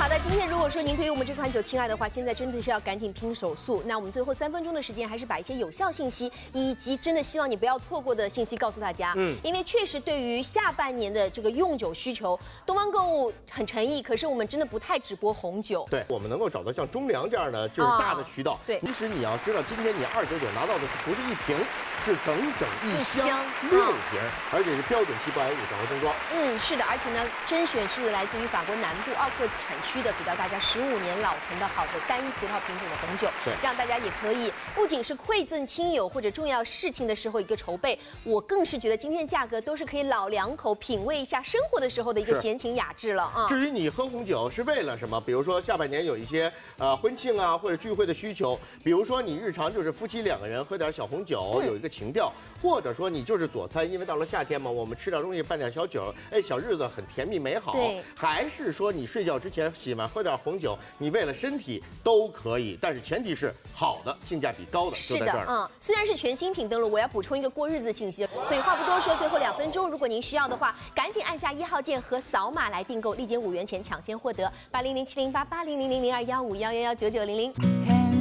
好的，今天如果说您对于我们这款酒青睐的话，现在真的是要赶紧拼手速。那我们最后3分钟的时间，还是把一些有效信息以及真的希望你不要错过的信息告诉大家。因为确实对于下半年的这个用酒需求，东方购物很诚意，可是我们真的不太只播红酒。 对，我们能够找到像中粮这样的就是大的渠道。对，其实你要知道，今天你299拿到的不是一瓶，是整整一箱6瓶，而且是标准7不癌5小盒装装。 是的，而且呢，甄选是来自于法国南部奥克产区的，给到大家15年老藤的好的单一葡萄品种的红酒，对，让大家也可以不仅是馈赠亲友或者重要事情的时候一个筹备，我更是觉得今天价格都是可以老两口品味一下生活的时候的一个闲情雅致了啊。 至于你喝红酒是为了什么？比如说下半年有一些婚庆啊或者聚会的需求，比如说你日常就是夫妻2个人喝点小红酒，有一个情调，或者说你就是佐餐，因为到了夏天嘛，我们吃点东西拌点小酒，哎，小日子很甜蜜美好。对，还是说你睡觉之前喜欢喝点红酒，你为了身体都可以，但是前提是好的，性价比高的。 是的，虽然是全新品登录，我要补充一个过日子信息，所以话不多说，最后2分钟，如果您需要的话，赶紧按下1号键和扫码来订购，立减5元钱抢先获得8007088000021511119900。